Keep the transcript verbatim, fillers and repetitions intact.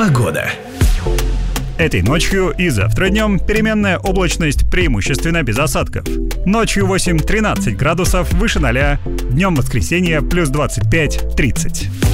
Погода. Этой ночью и завтра днем переменная облачность, преимущественно без осадков. Ночью восемь-тринадцать градусов выше ноля, днем воскресенья плюс двадцать пять-тридцать.